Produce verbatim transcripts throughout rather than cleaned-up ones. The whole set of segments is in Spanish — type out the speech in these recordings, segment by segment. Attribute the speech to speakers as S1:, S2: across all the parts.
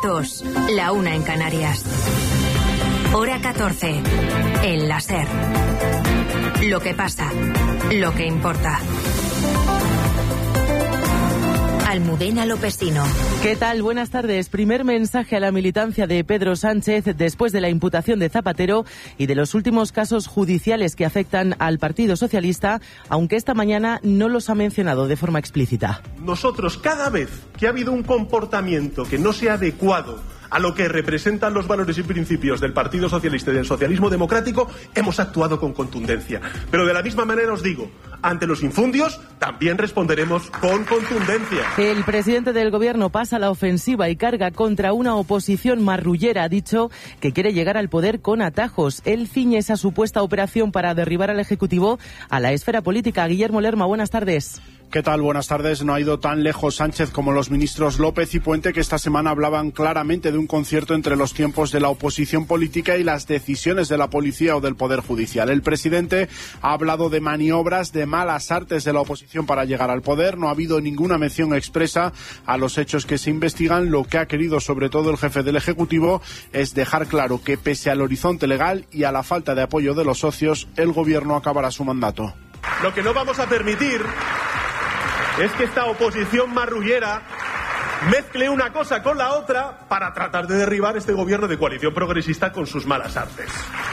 S1: dos, la una en Canarias. Hora catorce, en la SER. Lo que pasa, lo que importa. Almudena Lopesino.
S2: ¿Qué tal? Buenas tardes. Primer mensaje a la militancia de Pedro Sánchez después de la imputación de Zapatero y de los últimos casos judiciales que afectan al Partido Socialista, aunque esta mañana no los ha mencionado de forma explícita.
S3: Nosotros, cada vez que ha habido un comportamiento que no sea adecuado a lo que representan los valores y principios del Partido Socialista y del socialismo democrático, hemos actuado con contundencia. Pero de la misma manera os digo, ante los infundios también responderemos con contundencia.
S2: El presidente del Gobierno pasa la ofensiva y carga contra una oposición marrullera. Ha dicho que quiere llegar al poder con atajos. Él ciñe esa supuesta operación para derribar al Ejecutivo a la esfera política. Guillermo Lerma, buenas tardes.
S4: ¿Qué tal? Buenas tardes. No ha ido tan lejos Sánchez como los ministros López y Puente, que esta semana hablaban claramente de un concierto entre los tiempos de la oposición política y las decisiones de la policía o del Poder Judicial. El presidente ha hablado de maniobras, de malas artes de la oposición para llegar al poder. No ha habido ninguna mención expresa a los hechos que se investigan. Lo que ha querido, sobre todo el jefe del Ejecutivo, es dejar claro que pese al horizonte legal y a la falta de apoyo de los socios, el Gobierno acabará su mandato.
S3: Lo que no vamos a permitir es que esta oposición marrullera mezcle una cosa con la otra para tratar de derribar este gobierno de coalición progresista con sus malas artes.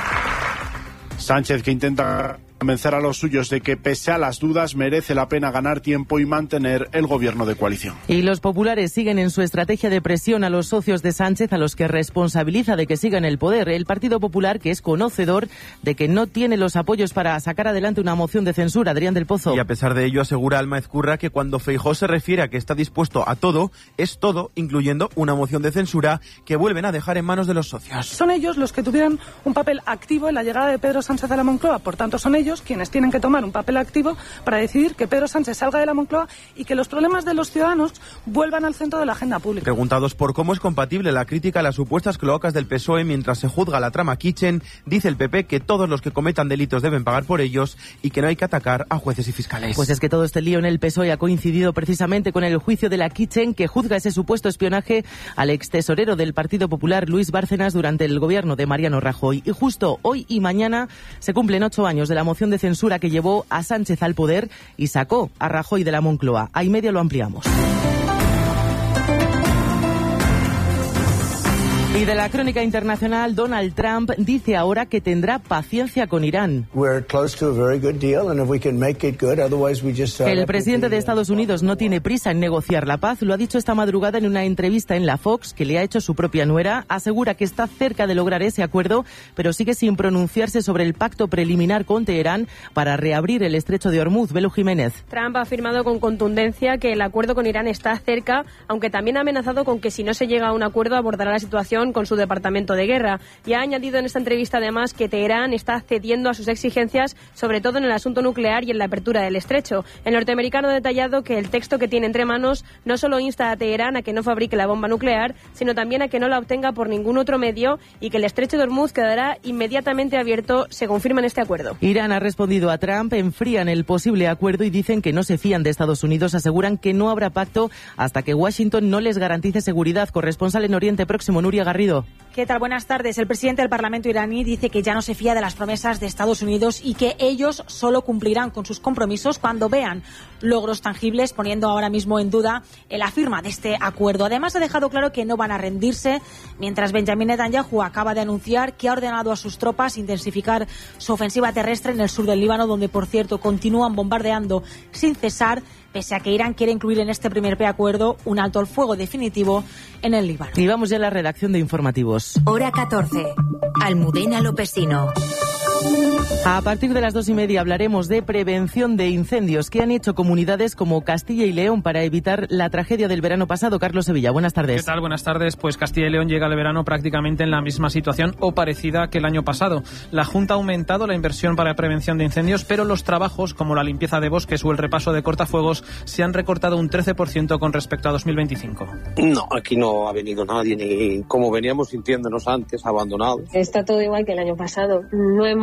S4: Sánchez, que intenta convencer a los suyos de que pese a las dudas merece la pena ganar tiempo y mantener el gobierno de coalición.
S2: Y los populares siguen en su estrategia de presión a los socios de Sánchez, a los que responsabiliza de que sigan el poder. El Partido Popular, que es conocedor de que no tiene los apoyos para sacar adelante una moción de censura. Adrián del Pozo.
S5: Y a pesar de ello asegura Alma Ezcurra que cuando Feijóo se refiere a que está dispuesto a todo, es todo, incluyendo una moción de censura que vuelven a dejar en manos de los socios.
S6: Son ellos los que tuvieron un papel activo en la llegada de Pedro Sánchez a la Moncloa. Por tanto, son ellos quienes tienen que tomar un papel activo para decidir que Pedro Sánchez salga de la Moncloa y que los problemas de los ciudadanos vuelvan al centro de la agenda pública.
S5: Preguntados por cómo es compatible la crítica a las supuestas cloacas del P S O E mientras se juzga la trama Kitchen, dice el P P que todos los que cometan delitos deben pagar por ellos y que no hay que atacar a jueces y fiscales.
S2: Pues es que todo este lío en el P S O E ha coincidido precisamente con el juicio de la Kitchen, que juzga ese supuesto espionaje al extesorero del Partido Popular, Luis Bárcenas, durante el gobierno de Mariano Rajoy. Y justo hoy y mañana se cumplen ocho años de la moción de censura que llevó a Sánchez al poder y sacó a Rajoy de la Moncloa. A y media lo ampliamos. Y de la crónica internacional, Donald Trump dice ahora que tendrá paciencia con Irán. El presidente de Estados Unidos no tiene prisa en negociar la paz. Lo ha dicho esta madrugada en una entrevista en la Fox que le ha hecho su propia nuera. Asegura que está cerca de lograr ese acuerdo, pero sigue sin pronunciarse sobre el pacto preliminar con Teherán para reabrir el estrecho de Hormuz. Belu Jiménez.
S7: Trump ha afirmado con contundencia que el acuerdo con Irán está cerca, aunque también ha amenazado con que si no se llega a un acuerdo abordará la situación con su departamento de guerra. Y ha añadido en esta entrevista además que Teherán está cediendo a sus exigencias, sobre todo en el asunto nuclear y en la apertura del estrecho. El norteamericano ha detallado que el texto que tiene entre manos no solo insta a Teherán a que no fabrique la bomba nuclear, sino también a que no la obtenga por ningún otro medio y que el estrecho de Hormuz quedará inmediatamente abierto según firman este acuerdo.
S2: Irán ha respondido a Trump, enfrían el posible acuerdo y dicen que no se fían de Estados Unidos. Aseguran que no habrá pacto hasta que Washington no les garantice seguridad. Corresponsal en Oriente Próximo, Nuria Garrido.
S8: ¿Qué tal? Buenas tardes. El presidente del Parlamento iraní dice que ya no se fía de las promesas de Estados Unidos y que ellos solo cumplirán con sus compromisos cuando vean logros tangibles, poniendo ahora mismo en duda la firma de este acuerdo. Además, ha dejado claro que no van a rendirse, mientras Benjamin Netanyahu acaba de anunciar que ha ordenado a sus tropas intensificar su ofensiva terrestre en el sur del Líbano, donde, por cierto, continúan bombardeando sin cesar, pese a que Irán quiere incluir en este primer preacuerdo un alto al fuego definitivo en el Líbano.
S2: Y vamos ya a la redacción de informativos.
S1: Hora catorce. Almudena Lopesino.
S2: A partir de las dos y media hablaremos de prevención de incendios que han hecho comunidades como Castilla y León para evitar la tragedia del verano pasado. Carlos Sevilla, buenas tardes.
S9: ¿Qué tal? Buenas tardes. Pues Castilla y León llega al verano prácticamente en la misma situación o parecida que el año pasado. La Junta ha aumentado la inversión para prevención de incendios, pero los trabajos como la limpieza de bosques o el repaso de cortafuegos se han recortado un trece por ciento con respecto a dos mil veinticinco.
S10: No, aquí no ha venido nadie, ni como veníamos sintiéndonos antes, abandonados.
S11: Está todo igual que el año pasado. No hemos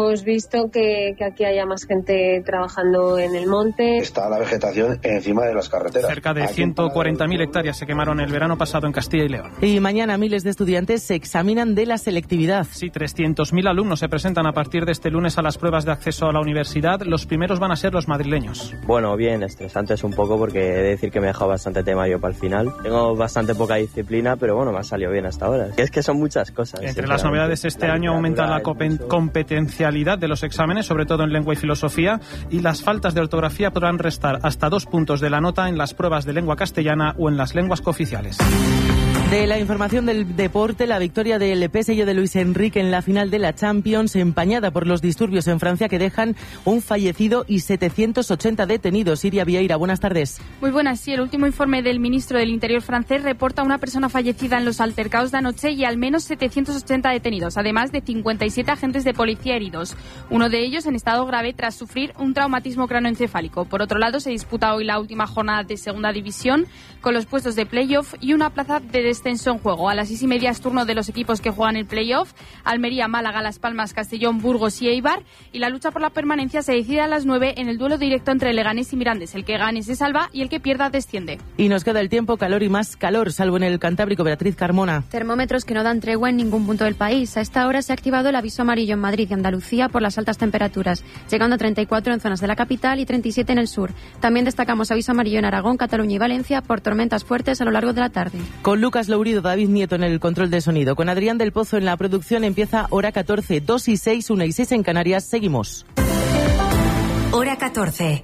S11: hemos visto que, que aquí haya más gente trabajando en el monte.
S10: Está la vegetación encima de las carreteras.
S9: Cerca de ciento cuarenta mil hectáreas se quemaron el verano pasado en Castilla y León.
S2: Y mañana miles de estudiantes se examinan de la selectividad.
S9: Sí, trescientos mil alumnos se presentan a partir de este lunes a las pruebas de acceso a la universidad. Los primeros van a ser los madrileños.
S12: Bueno, bien, estresantes un poco porque he de decir que me he dejado bastante temario para el final. Tengo bastante poca disciplina, pero bueno, me ha salido bien hasta ahora. Es que son muchas cosas.
S9: Entre las novedades este la año aumenta la mucho... competencialidad de los exámenes, sobre todo en lengua y filosofía, y las faltas de ortografía podrán restar hasta dos puntos de la nota en las pruebas de lengua castellana o en las lenguas cooficiales.
S2: De la información del deporte, la victoria del P S G de Luis Enrique en la final de la Champions, empañada por los disturbios en Francia que dejan un fallecido y setecientos ochenta detenidos. Iria Vieira, buenas tardes.
S13: Muy buenas, sí. El último informe del ministro del Interior francés reporta una persona fallecida en los altercados de anoche y al menos setecientos ochenta detenidos, además de cincuenta y siete agentes de policía heridos. Uno de ellos en estado grave tras sufrir un traumatismo cranoencefálico. Por otro lado, se disputa hoy la última jornada de Segunda División con los puestos de playoff y una plaza de descenso en juego. A las seis y media es turno de los equipos que juegan el playoff: Almería, Málaga, Las Palmas, Castellón, Burgos y Eibar. Y la lucha por la permanencia se decide a las nueve en el duelo directo entre Leganés y Mirandés. El que gane se salva y el que pierda desciende.
S2: Y nos queda el tiempo, calor y más calor, salvo en el Cantábrico. Beatriz Carmona.
S14: Termómetros que no dan tregua en ningún punto del país. A esta hora se ha activado el aviso amarillo en Madrid y Andalucía por las altas temperaturas, llegando a treinta y cuatro en zonas de la capital y treinta y siete en el sur. También destacamos aviso amarillo en Aragón, Cataluña y Valencia por tormentas fuertes a lo largo de la tarde.
S2: Con Lucas Lourido, David Nieto en el control de sonido, con Adrián del Pozo en la producción, empieza Hora catorce, dos y seis, una y seis en Canarias. Seguimos.
S1: Hora catorce.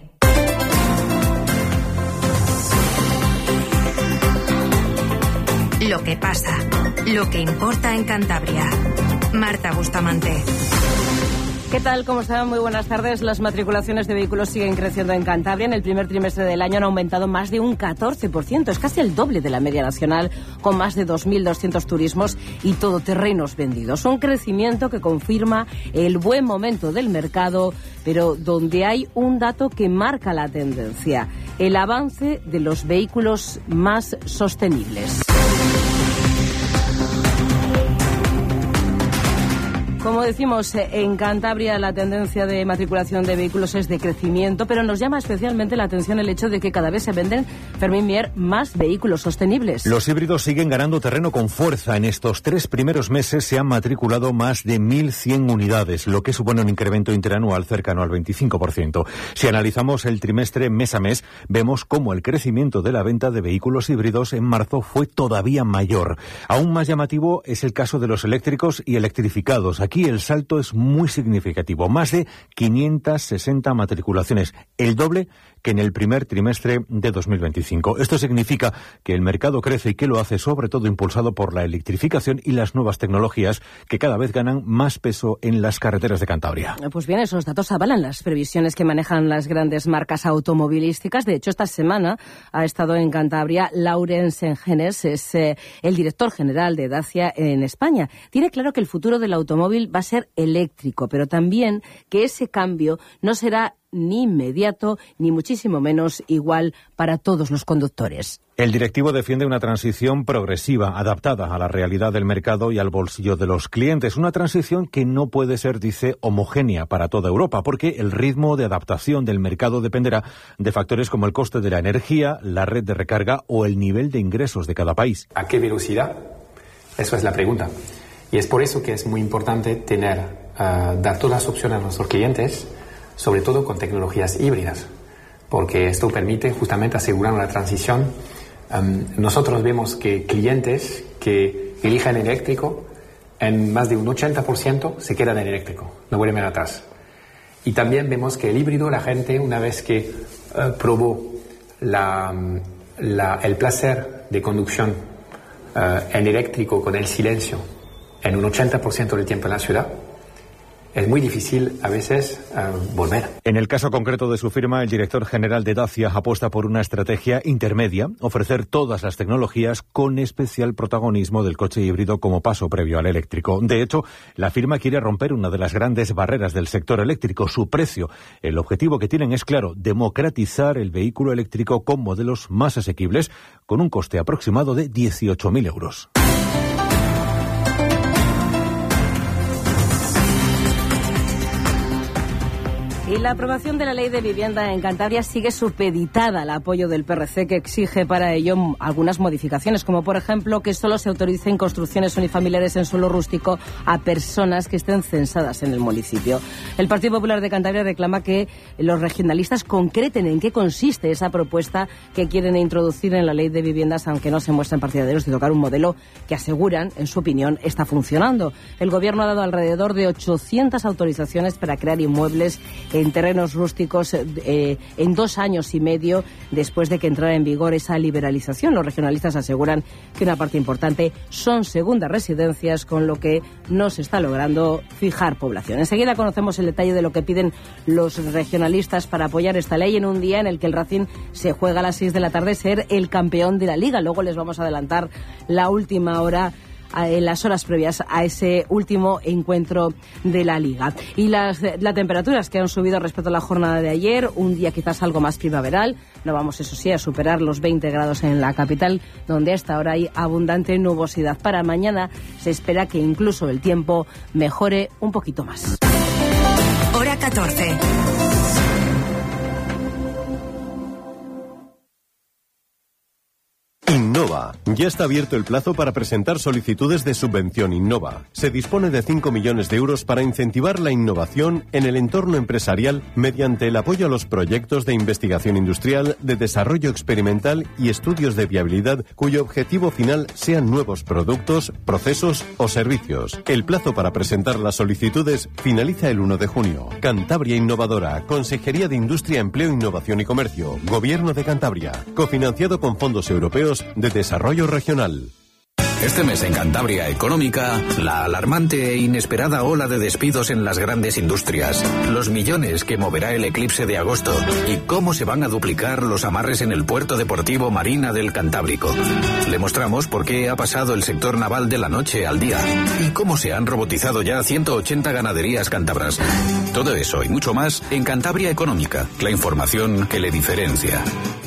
S1: Lo que pasa, lo que importa en Cantabria. Marta Bustamante.
S15: ¿Qué tal? ¿Cómo están? Muy buenas tardes. Las matriculaciones de vehículos siguen creciendo en Cantabria. En el primer trimestre del año han aumentado más de un catorce por ciento. Es casi el doble de la media nacional, con más de dos mil doscientos turismos y todoterrenos vendidos. Un crecimiento que confirma el buen momento del mercado, pero donde hay un dato que marca la tendencia: el avance de los vehículos más sostenibles. Como decimos, en Cantabria la tendencia de matriculación de vehículos es de crecimiento, pero nos llama especialmente la atención el hecho de que cada vez se venden, Fermín Mier, más vehículos sostenibles.
S16: Los híbridos siguen ganando terreno con fuerza. En estos tres primeros meses se han matriculado más de mil cien unidades, lo que supone un incremento interanual cercano al veinticinco por ciento. Si analizamos el trimestre mes a mes, vemos cómo el crecimiento de la venta de vehículos híbridos en marzo fue todavía mayor. Aún más llamativo es el caso de los eléctricos y electrificados. Aquí el salto es muy significativo, más de quinientas sesenta matriculaciones, el doble que en el primer trimestre de dos mil veinticinco. Esto significa que el mercado crece y que lo hace sobre todo impulsado por la electrificación y las nuevas tecnologías que cada vez ganan más peso en las carreteras de Cantabria.
S15: Pues bien, esos datos avalan las previsiones que manejan las grandes marcas automovilísticas. De hecho, esta semana ha estado en Cantabria Laurens Engenes, es eh, el director general de Dacia en España. Tiene claro que el futuro del automóvil va a ser eléctrico, pero también que ese cambio no será ni inmediato, ni muchísimo menos igual para todos los conductores.
S16: El directivo defiende una transición progresiva, adaptada a la realidad del mercado y al bolsillo de los clientes. Una transición que no puede ser, dice, homogénea para toda Europa, porque el ritmo de adaptación del mercado dependerá de factores como el coste de la energía, la red de recarga o el nivel de ingresos de cada país.
S17: ¿A qué velocidad? Eso es la pregunta. Y es por eso que es muy importante tener, uh, dar todas las opciones a nuestros clientes, sobre todo con tecnologías híbridas, porque esto permite justamente asegurar una transición. Um, nosotros vemos que clientes que eligen eléctrico, en más de un ochenta por ciento se quedan en eléctrico, no vuelven atrás. Y también vemos que el híbrido, la gente, una vez que uh, probó la, la, el placer de conducción uh, en eléctrico con el silencio, en un ochenta por ciento del tiempo en la ciudad, es muy difícil a veces uh, volver.
S16: En el caso concreto de su firma, el director general de Dacia apuesta por una estrategia intermedia, ofrecer todas las tecnologías con especial protagonismo del coche híbrido como paso previo al eléctrico. De hecho, la firma quiere romper una de las grandes barreras del sector eléctrico, su precio. El objetivo que tienen es claro, democratizar el vehículo eléctrico con modelos más asequibles, con un coste aproximado de dieciocho mil euros.
S15: Y la aprobación de la ley de vivienda en Cantabria sigue supeditada al apoyo del P R C, que exige para ello algunas modificaciones, como por ejemplo que solo se autoricen construcciones unifamiliares en suelo rústico a personas que estén censadas en el municipio. El Partido Popular de Cantabria reclama que los regionalistas concreten en qué consiste esa propuesta que quieren introducir en la ley de viviendas, aunque no se muestran partidarios de tocar un modelo que aseguran, en su opinión, está funcionando. El Gobierno ha dado alrededor de ochocientas autorizaciones para crear inmuebles en terrenos rústicos eh, en dos años y medio después de que entrara en vigor esa liberalización. Los regionalistas aseguran que una parte importante son segundas residencias, con lo que no se está logrando fijar población. Enseguida conocemos el detalle de lo que piden los regionalistas para apoyar esta ley en un día en el que el Racing se juega a las seis de la tarde ser el campeón de la Liga. Luego les vamos a adelantar la última hora, en las horas previas a ese último encuentro de la Liga. Y las, las temperaturas que han subido respecto a la jornada de ayer, un día quizás algo más primaveral. No vamos, eso sí, a superar los veinte grados en la capital, donde a esta hora hay abundante nubosidad. Para mañana se espera que incluso el tiempo mejore un poquito más.
S1: Hora catorce.
S18: Innova. Ya está abierto el plazo para presentar solicitudes de subvención Innova. Se dispone de cinco millones de euros para incentivar la innovación en el entorno empresarial mediante el apoyo a los proyectos de investigación industrial, de desarrollo experimental y estudios de viabilidad cuyo objetivo final sean nuevos productos, procesos o servicios. El plazo para presentar las solicitudes finaliza el uno de junio. Cantabria Innovadora, Consejería de Industria, Empleo, Innovación y Comercio, Gobierno de Cantabria, cofinanciado con fondos europeos de Desarrollo Regional.
S19: Este mes en Cantabria Económica, la alarmante e inesperada ola de despidos en las grandes industrias, los millones que moverá el eclipse de agosto y cómo se van a duplicar los amarres en el puerto deportivo Marina del Cantábrico. Le mostramos por qué ha pasado el sector naval de la noche al día y cómo se han robotizado ya ciento ochenta ganaderías cántabras. Todo eso y mucho más en Cantabria Económica, la información que le diferencia.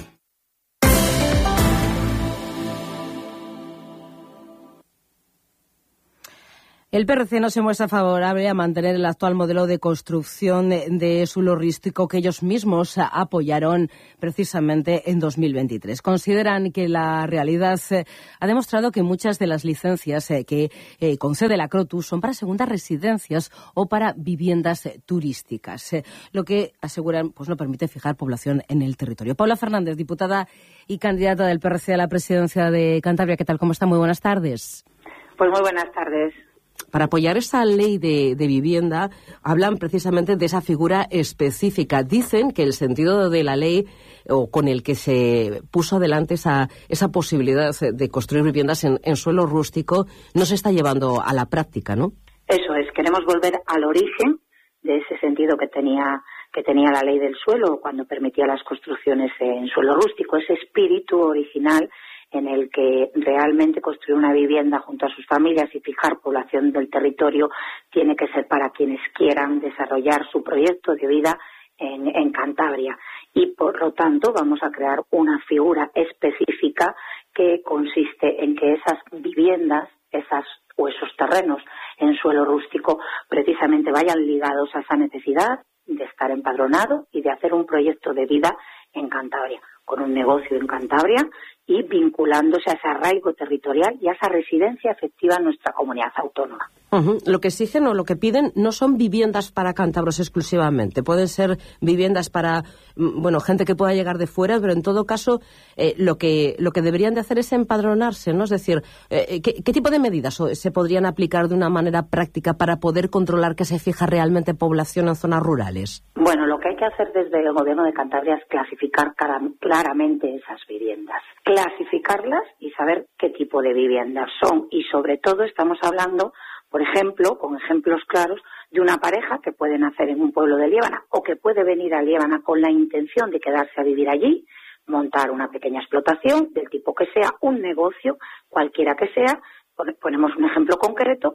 S15: El P R C no se muestra favorable a mantener el actual modelo de construcción de, de suelo rústico que ellos mismos apoyaron precisamente en dos mil veintitrés. Consideran que la realidad eh, ha demostrado que muchas de las licencias eh, que eh, concede la Crotus son para segundas residencias o para viviendas eh, turísticas, eh, lo que aseguran pues no permite fijar población en el territorio. Paula Fernández, diputada y candidata del P R C a la presidencia de Cantabria. ¿Qué tal? ¿Cómo está? Muy buenas tardes.
S20: Pues muy buenas tardes.
S15: Para apoyar esa ley de, de vivienda, hablan precisamente de esa figura específica. Dicen que el sentido de la ley, o con el que se puso adelante esa, esa posibilidad de construir viviendas en, en suelo rústico, no se está llevando a la práctica, ¿no?
S20: Eso es, queremos volver al origen de ese sentido que tenía, que tenía la ley del suelo cuando permitía las construcciones en suelo rústico, ese espíritu original en el que realmente construir una vivienda junto a sus familias y fijar población del territorio tiene que ser para quienes quieran desarrollar su proyecto de vida en, en Cantabria. Y, por lo tanto, vamos a crear una figura específica que consiste en que esas viviendas, esas o esos terrenos en suelo rústico, precisamente vayan ligados a esa necesidad de estar empadronado y de hacer un proyecto de vida en Cantabria, con un negocio en Cantabria y vinculándose a ese arraigo territorial y a esa residencia efectiva en nuestra comunidad autónoma.
S15: Uh-huh. Lo que exigen o lo que piden no son viviendas para cántabros exclusivamente, pueden ser viviendas para, bueno, gente que pueda llegar de fuera, pero en todo caso eh, lo que lo que deberían de hacer es empadronarse, ¿no? Es decir, eh, ¿qué, ¿qué tipo de medidas se podrían aplicar de una manera práctica para poder controlar que se fija realmente población en zonas rurales?
S20: Bueno, lo que hay que hacer desde el Gobierno de Cantabria es clasificar claramente esas viviendas, clasificarlas y saber qué tipo de viviendas son, y sobre todo estamos hablando, por ejemplo, con ejemplos claros, de una pareja que puede nacer en un pueblo de Liébana o que puede venir a Liébana con la intención de quedarse a vivir allí, montar una pequeña explotación del tipo que sea, un negocio, cualquiera que sea, ponemos un ejemplo concreto,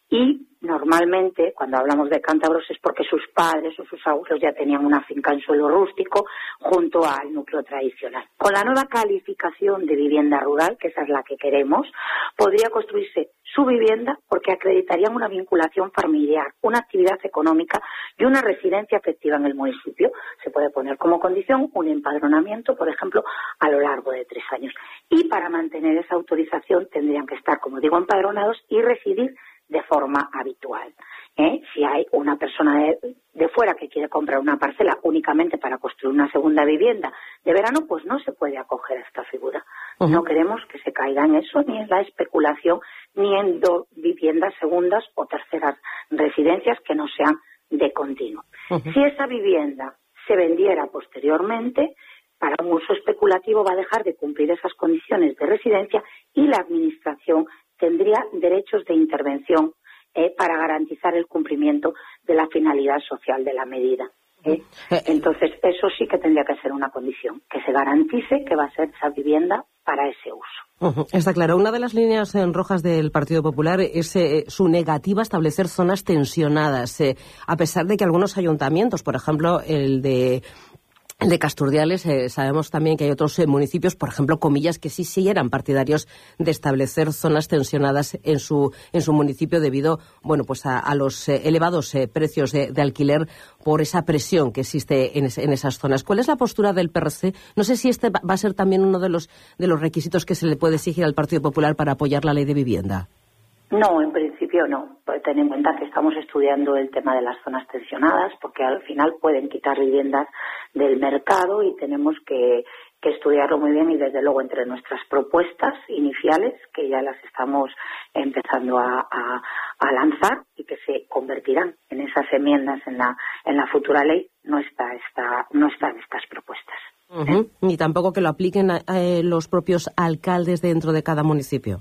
S20: y normalmente, cuando hablamos de cántabros, es porque sus padres o sus abuelos ya tenían una finca en suelo rústico junto al núcleo tradicional. Con la nueva calificación de vivienda rural, que esa es la que queremos, podría construirse su vivienda porque acreditarían una vinculación familiar, una actividad económica y una residencia efectiva en el municipio. Se puede poner como condición un empadronamiento, por ejemplo, a lo largo de tres años. Y para mantener esa autorización tendrían que estar, como digo, empadronados y residir de forma habitual. ¿Eh? Si hay una persona de, de fuera que quiere comprar una parcela únicamente para construir una segunda vivienda de verano, pues no se puede acoger a esta figura. Uh-huh. No queremos que se caiga en eso, ni en la especulación, ni en do, viviendas segundas o terceras residencias que no sean de continuo. Uh-huh. Si esa vivienda se vendiera posteriormente, para un uso especulativo va a dejar de cumplir esas condiciones de residencia y la Administración tendría derechos de intervención eh, para garantizar el cumplimiento de la finalidad social de la medida. ¿eh? Entonces, eso sí que tendría que ser una condición, que se garantice que va a ser esa vivienda para ese uso.
S15: Uh-huh. Está claro. Una de las líneas en rojas del Partido Popular es eh, su negativa a establecer zonas tensionadas, eh, a pesar de que algunos ayuntamientos, por ejemplo, el de El de Casturdiales, eh, sabemos también que hay otros eh, municipios, por ejemplo, Comillas, que sí, sí eran partidarios de establecer zonas tensionadas en su en su municipio debido, bueno, pues a, a los eh, elevados eh, precios de, de alquiler por esa presión que existe en, es, en esas zonas. ¿Cuál es la postura del P R C? No sé si este va, va a ser también uno de los de los requisitos que se le puede exigir al Partido Popular para apoyar la ley de vivienda.
S20: No, en principio no. Ten en cuenta que estamos estudiando el tema de las zonas tensionadas porque al final pueden quitar viviendas del mercado y tenemos que, que estudiarlo muy bien y desde luego entre nuestras propuestas iniciales, que ya las estamos empezando a, a, a lanzar y que se convertirán en esas enmiendas en la, en la futura ley, no está, está, no están estas propuestas.
S15: Uh-huh. ¿Eh? Ni tampoco que lo apliquen a, a los propios alcaldes dentro de cada municipio.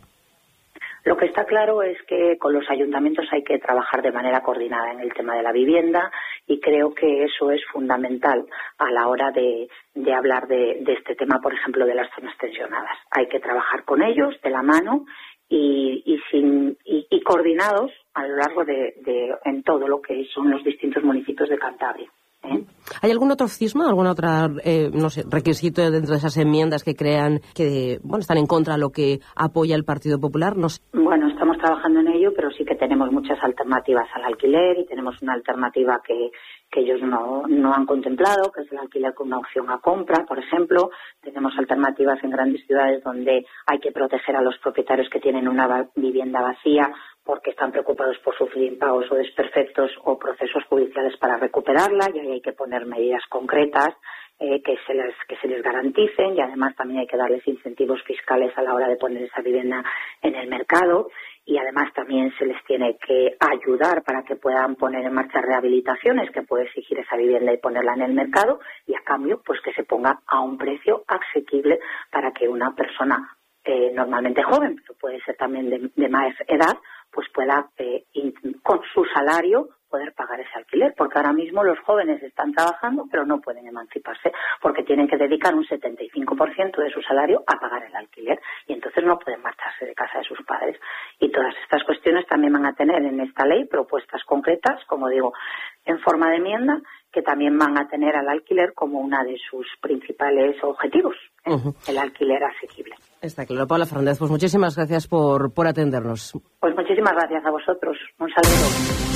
S20: Lo que está claro es que con los ayuntamientos hay que trabajar de manera coordinada en el tema de la vivienda y creo que eso es fundamental a la hora de, de hablar de, de este tema, por ejemplo, de las zonas tensionadas. Hay que trabajar con ellos de la mano y, y, sin, y, y coordinados a lo largo de, de en todo lo que son los distintos municipios de Cantabria. ¿Eh?
S15: ¿Hay algún otro cisma, algún otro eh, no sé, requisito dentro de esas enmiendas que crean que bueno están en contra de lo que apoya el Partido Popular? No sé.
S20: Bueno, estamos trabajando en ello, pero sí que tenemos muchas alternativas al alquiler y tenemos una alternativa que, que ellos no, no han contemplado, que es el alquiler con una opción a compra, por ejemplo. Tenemos alternativas en grandes ciudades donde hay que proteger a los propietarios que tienen una vivienda vacía porque están preocupados por sufrir impagos o desperfectos o procesos judiciales para recuperarla, y ahí hay que poner medidas concretas eh, que se les que se les garanticen, y además también hay que darles incentivos fiscales a la hora de poner esa vivienda en el mercado, y además también se les tiene que ayudar para que puedan poner en marcha rehabilitaciones que puede exigir esa vivienda y ponerla en el mercado, y a cambio pues que se ponga a un precio asequible para que una persona eh, normalmente joven, pero puede ser también de, de más edad, pues pueda eh, in, con su salario poder pagar ese alquiler, porque ahora mismo los jóvenes están trabajando pero no pueden emanciparse porque tienen que dedicar un setenta y cinco por ciento de su salario a pagar el alquiler y entonces no pueden marcharse de casa de sus padres. Y todas estas cuestiones también van a tener en esta ley propuestas concretas, como digo, en forma de enmienda, que también van a tener al alquiler como una de sus principales objetivos, ¿eh? Uh-huh. El alquiler asequible.
S15: Está claro. Paula Fernández, pues muchísimas gracias por, por atendernos.
S20: Pues muchísimas gracias a vosotros. Un saludo.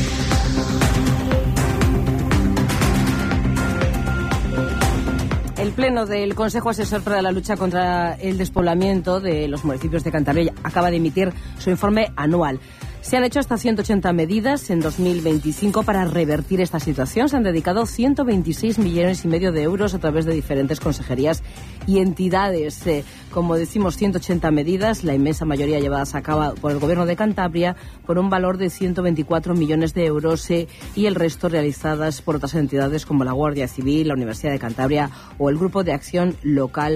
S15: El Pleno del Consejo Asesor para la Lucha contra el Despoblamiento de los municipios de Cantabria acaba de emitir su informe anual. Se han hecho hasta ciento ochenta medidas en dos mil veinticinco para revertir esta situación. Se han dedicado ciento veintiséis millones y medio de euros a través de diferentes consejerías y entidades. Eh, como decimos, ciento ochenta medidas, la inmensa mayoría llevadas a cabo por el Gobierno de Cantabria, por un valor de ciento veinticuatro millones de euros eh, y el resto realizadas por otras entidades como la Guardia Civil, la Universidad de Cantabria o el Grupo de Acción Local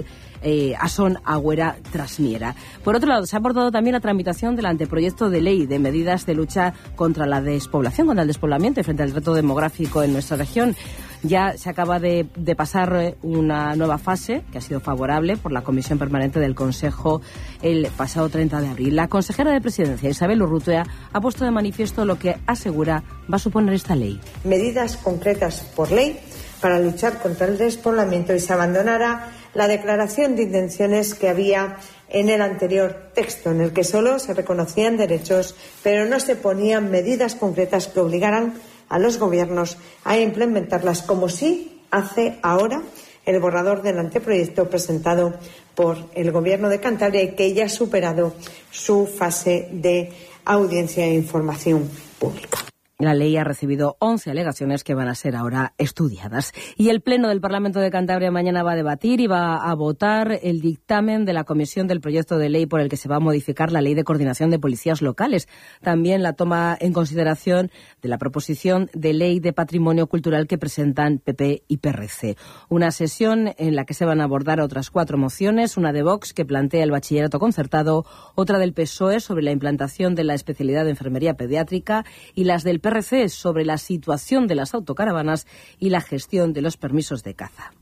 S15: eh, Asón Agüera Trasmiera. Por otro lado, se ha abordado también la tramitación del anteproyecto de ley de medidas de lucha contra la despoblación, contra el despoblamiento y frente al reto demográfico en nuestra región. Ya se acaba de, de pasar una nueva fase que ha sido favorable por la Comisión Permanente del Consejo el pasado treinta de abril. La consejera de Presidencia, Isabel Urrutia, ha puesto de manifiesto lo que asegura va a suponer esta ley.
S21: Medidas concretas por ley para luchar contra el despoblamiento y se abandonará la declaración de intenciones que había en el anterior texto, en el que solo se reconocían derechos, pero no se ponían medidas concretas que obligaran a los gobiernos a implementarlas, como sí hace ahora el borrador del anteproyecto presentado por el Gobierno de Cantabria y que ya ha superado su fase de audiencia e información pública.
S15: La ley ha recibido once alegaciones que van a ser ahora estudiadas. Y el Pleno del Parlamento de Cantabria mañana va a debatir y va a votar el dictamen de la Comisión del proyecto de ley por el que se va a modificar la Ley de Coordinación de Policías Locales. También la toma en consideración de la proposición de Ley de Patrimonio Cultural que presentan P P y P R C. Una sesión en la que se van a abordar otras cuatro mociones, una de Vox que plantea el bachillerato concertado, otra del P S O E sobre la implantación de la especialidad de enfermería pediátrica y las del P R C sobre la situación de las autocaravanas y la gestión de los permisos de caza.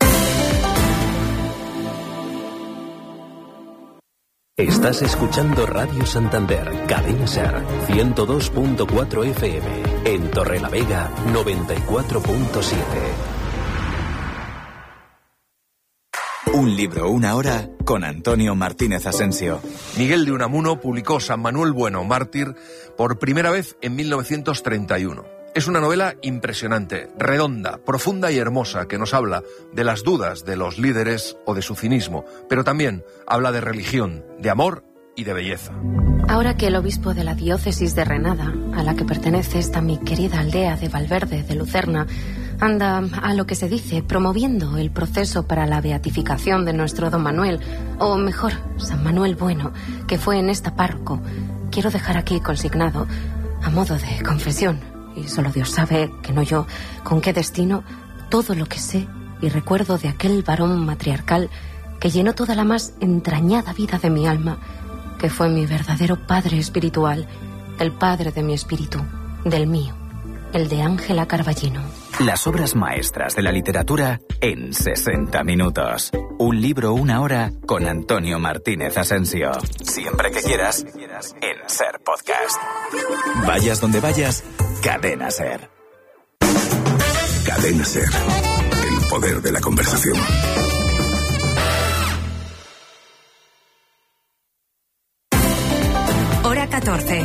S22: Estás escuchando Radio Santander, Cadena Ser, ciento dos punto cuatro F M, en Torrelavega, noventa y cuatro punto siete.
S23: Un libro, una hora, con Antonio Martínez Asensio.
S24: Miguel de Unamuno publicó San Manuel Bueno, mártir, por primera vez en mil novecientos treinta y uno. Es una novela impresionante, redonda, profunda y hermosa, que nos habla de las dudas de los líderes o de su cinismo, pero también habla de religión, de amor y de belleza.
S25: Ahora que el obispo de la diócesis de Renada, a la que pertenece esta mi querida aldea de Valverde, de Lucerna, anda, a lo que se dice, promoviendo el proceso para la beatificación de nuestro don Manuel, o mejor, San Manuel Bueno, que fue en esta párroco, quiero dejar aquí consignado, a modo de confesión, y solo Dios sabe, que no yo, con qué destino, todo lo que sé y recuerdo de aquel varón matriarcal que llenó toda la más entrañada vida de mi alma, que fue mi verdadero padre espiritual, el padre de mi espíritu, del mío, el de Ángela Carballino.
S23: Las obras maestras de la literatura en sesenta minutos. Un libro, una hora, con Antonio Martínez Asensio. Siempre que quieras, en Ser Podcast. Vayas donde vayas, Cadena Ser.
S26: Cadena Ser. El poder de la conversación.
S1: Hora catorce.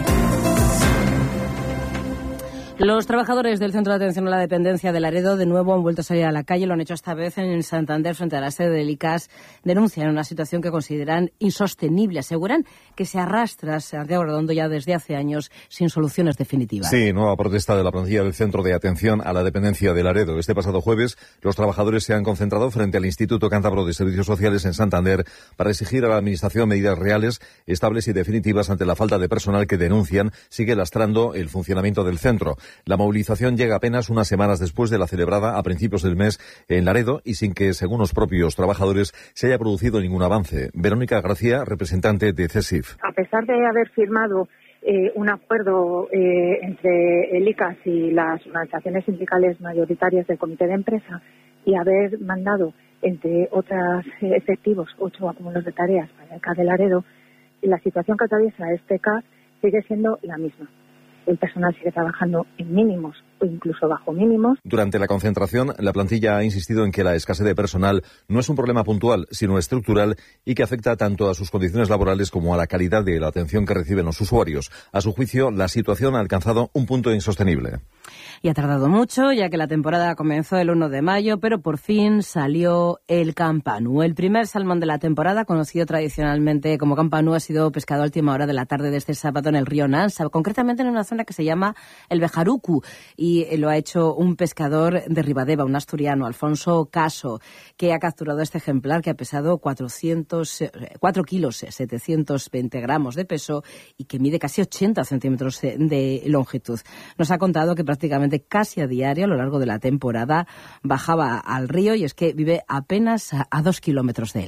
S15: Los trabajadores del Centro de Atención a la Dependencia de Laredo de nuevo han vuelto a salir a la calle. Lo han hecho esta vez en Santander frente a la sede del I C A S. Denuncian una situación que consideran insostenible. Aseguran que se arrastra Santiago Redondo ya desde hace años sin soluciones definitivas.
S27: Sí, nueva protesta de la plantilla del Centro de Atención a la Dependencia de Laredo. Este pasado jueves los trabajadores se han concentrado frente al Instituto Cántabro de Servicios Sociales en Santander para exigir a la Administración medidas reales, estables y definitivas ante la falta de personal que denuncian sigue lastrando el funcionamiento del centro. La movilización llega apenas unas semanas después de la celebrada a principios del mes en Laredo y sin que, según los propios trabajadores, se haya producido ningún avance. Verónica García, representante de CESIF.
S28: A pesar de haber firmado eh, un acuerdo eh, entre el I C A S y las organizaciones sindicales mayoritarias del Comité de Empresa y haber mandado, entre otros eh, efectivos, ocho acúmulos de tareas para el C A S de Laredo, la situación que atraviesa este C A S sigue siendo la misma. El personal sigue trabajando en mínimos o incluso bajo mínimos.
S27: Durante la concentración, la plantilla ha insistido en que la escasez de personal no es un problema puntual, sino estructural y que afecta tanto a sus condiciones laborales como a la calidad de la atención que reciben los usuarios. A su juicio, la situación ha alcanzado un punto insostenible.
S15: Y ha tardado mucho, ya que la temporada comenzó el uno de mayo, pero por fin salió el campanú. El primer salmón de la temporada, conocido tradicionalmente como campanú, ha sido pescado a última hora de la tarde de este sábado en el río Nansa, concretamente en una zona que se llama el Bejarucu, y lo ha hecho un pescador de Ribadeva, un asturiano, Alfonso Caso, que ha capturado este ejemplar que ha pesado cuatrocientos, cuatro kilos, setecientos veinte gramos de peso y que mide casi ochenta centímetros de longitud. Nos ha contado que prácticamente casi a diario a lo largo de la temporada bajaba al río y es que vive apenas a, a dos kilómetros de él.
S29: Sí,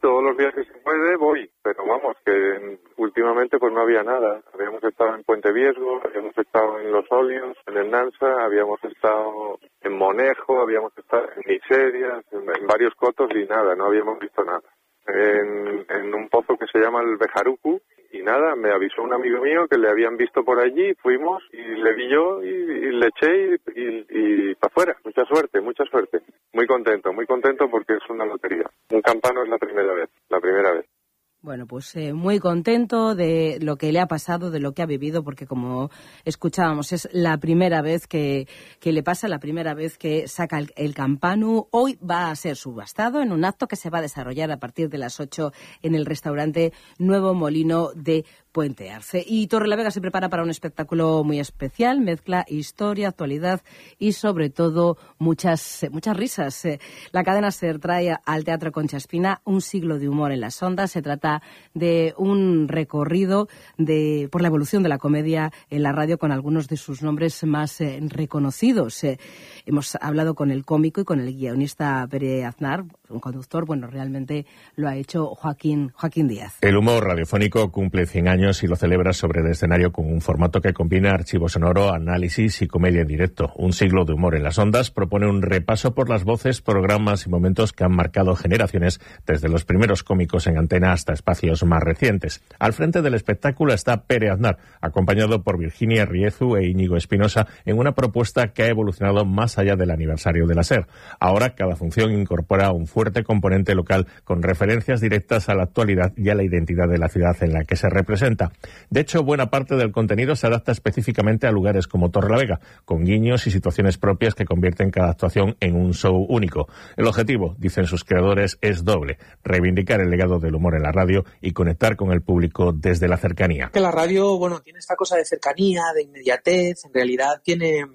S3: todos los días que se puede voy, pero vamos, que últimamente pues no había nada. Habíamos estado en Puente Viesgo, habíamos estado en Los Óleos, en el Nansa, habíamos estado en Monejo, habíamos estado en Miserias, en, en varios cotos y nada, no habíamos visto nada. En, en un pozo que se llama el Bejarucu, y nada, me avisó un amigo mío que le habían visto por allí, fuimos y le vi yo y, y le eché y, y, y para afuera. Mucha suerte, mucha suerte. Muy contento, muy contento porque es una lotería. Un campano es la primera vez, la primera vez.
S15: Bueno, pues eh, muy contento de lo que le ha pasado, de lo que ha vivido, porque como escuchábamos, es la primera vez que, que le pasa, la primera vez que saca el, el campanu. Hoy va a ser subastado en un acto que se va a desarrollar a partir de las ocho en el restaurante Nuevo Molino de Puente Arce. Y Torrelavega se prepara para un espectáculo muy especial, mezcla historia, actualidad y sobre todo muchas muchas risas. La cadena SER trae al Teatro Concha Espina un siglo de humor en las ondas. Se trata de un recorrido de por la evolución de la comedia en la radio con algunos de sus nombres más eh, reconocidos. Eh, hemos hablado con el cómico y con el guionista Pere Aznar, un conductor. Bueno, realmente lo ha hecho Joaquín, Joaquín Díaz.
S4: El humor radiofónico cumple cien años y lo celebra sobre el escenario con un formato que combina archivo sonoro, análisis y comedia en directo. Un siglo de humor en las ondas propone un repaso por las voces, programas y momentos que han marcado generaciones, desde los primeros cómicos en antena hasta espacios más recientes. Al frente del espectáculo está Pere Aznar, acompañado por Virginia Riezu e Íñigo Espinosa, en una propuesta que ha evolucionado más allá del aniversario de la SER. Ahora cada función incorpora un fuerte componente local con referencias directas a la actualidad y a la identidad de la ciudad en la que se representa. De hecho, buena parte del contenido se adapta específicamente a lugares como Torrelavega, con guiños y situaciones propias que convierten cada actuación en un show único. El objetivo, dicen sus creadores, es doble: reivindicar el legado del humor en la radio y conectar con el público desde la cercanía.
S5: Que la radio, bueno, tiene esta cosa de cercanía, de inmediatez, en realidad tiene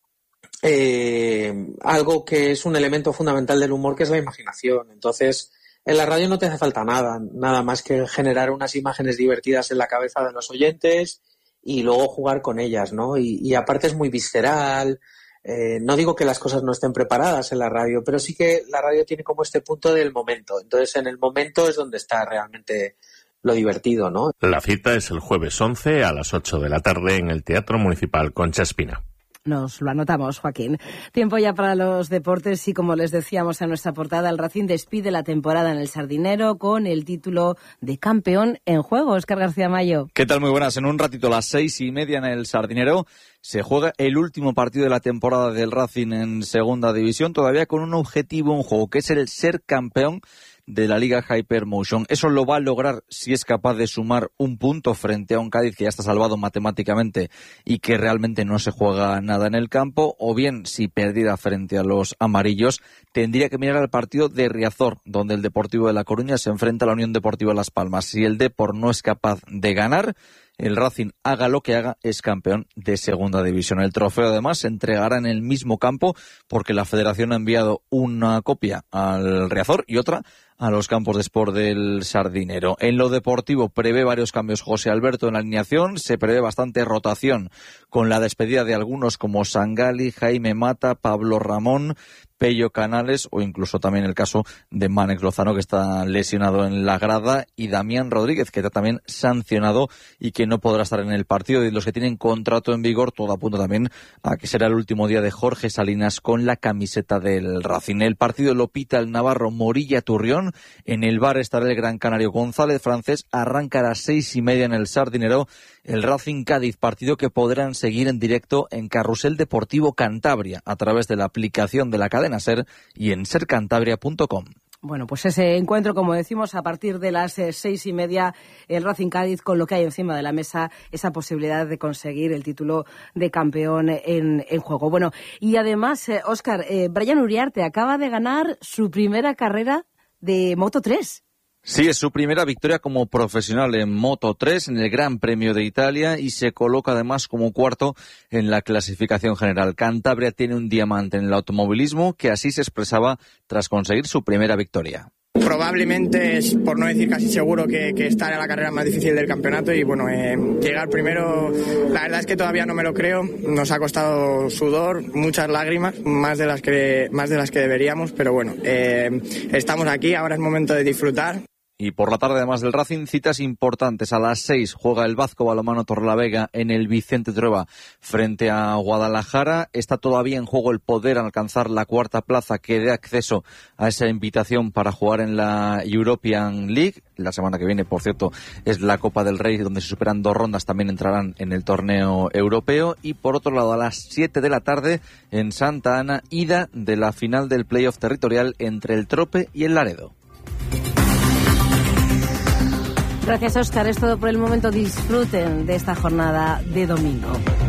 S5: eh, algo que es un elemento fundamental del humor, que es la imaginación. Entonces, en la radio no te hace falta nada, nada más que generar unas imágenes divertidas en la cabeza de los oyentes y luego jugar con ellas, ¿no? Y, y aparte es muy visceral. Eh, no digo que las cosas no estén preparadas en la radio, pero sí que la radio tiene como este punto del momento. Entonces, en el momento es donde está realmente lo divertido, ¿no?
S4: La cita es el jueves once a las ocho de la tarde en el Teatro Municipal Concha Espina.
S15: Nos lo anotamos, Joaquín. Tiempo ya para los deportes y, como les decíamos en nuestra portada, el Racing despide la temporada en el Sardinero con el título de campeón en juego. Óscar García Mayo.
S6: ¿Qué tal? Muy buenas. En un ratito, a las seis y media en el Sardinero, se juega el último partido de la temporada del Racing en Segunda División, todavía con un objetivo en juego, que es el ser campeón de la Liga Hypermotion. Eso lo va a lograr si es capaz de sumar un punto frente a un Cádiz que ya está salvado matemáticamente y que realmente no se juega nada en el campo, o bien si perdiera frente a los amarillos, tendría que mirar al partido de Riazor, donde el Deportivo de La Coruña se enfrenta a la Unión Deportiva Las Palmas. Si el Depor no es capaz de ganar, el Racing, haga lo que haga, es campeón de Segunda División. El trofeo, además, se entregará en el mismo campo porque la Federación ha enviado una copia al Riazor y otra a los campos de Sport del Sardinero. En lo deportivo prevé varios cambios José Alberto en la alineación, se prevé bastante rotación con la despedida de algunos como Sangali, Jaime Mata, Pablo Ramón, Pello Canales o incluso también el caso de Mánex Lozano, que está lesionado en la grada, y Damián Rodríguez, que está también sancionado y que no podrá estar en el partido. Y los que tienen contrato en vigor, todo apunta también a que será el último día de Jorge Salinas con la camiseta del Racing. El partido lo pita el navarro Morilla Turrión. En el bar estará el gran canario González Francés. Arranca a las seis y media en el Sardinero el Racing Cádiz, partido que podrán seguir en directo en Carrusel Deportivo Cantabria a través de la aplicación de la cadena SER y en ser cantabria punto com.
S15: Bueno, pues ese encuentro, como decimos, a partir de las eh, seis y media, el Racing Cádiz, con lo que hay encima de la mesa, esa posibilidad de conseguir el título de campeón en, en juego. Bueno, y además, eh, Óscar, eh, Brian Uriarte acaba de ganar su primera carrera de Moto tres.
S6: Sí, es su primera victoria como profesional en Moto tres en el Gran Premio de Italia y se coloca además como cuarto en la clasificación general. Cantabria tiene un diamante en el automovilismo que así se expresaba tras conseguir su primera victoria.
S7: Probablemente es, por no decir casi seguro, que, que estar en la carrera más difícil del campeonato y bueno, eh, llegar primero, la verdad es que todavía no me lo creo, nos ha costado sudor, muchas lágrimas, más de las que, más de las que deberíamos, pero bueno, eh, estamos aquí, ahora es momento de disfrutar.
S6: Y por la tarde, además del Racing, citas importantes. A las seis juega el Vasco Balonmano Torrelavega en el Vicente Trueba frente a Guadalajara. Está todavía en juego el poder alcanzar la cuarta plaza que dé acceso a esa invitación para jugar en la European League. La semana que viene, por cierto, es la Copa del Rey, donde se superan dos rondas, también entrarán en el torneo europeo. Y por otro lado, a las siete de la tarde en Santa Ana, ida de la final del playoff territorial entre el Trope y el Laredo.
S15: Gracias, Óscar. Es todo por el momento. Disfruten de esta jornada de domingo.